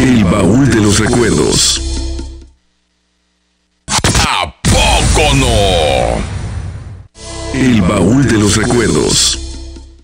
El baúl de los recuerdos. ¿A poco no? El baúl de los recuerdos.